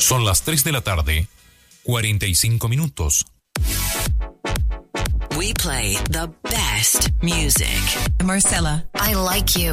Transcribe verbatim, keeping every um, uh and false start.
Son las tres de la tarde, cuarenta y cinco minutos. We play the best music. Marcella, I like you.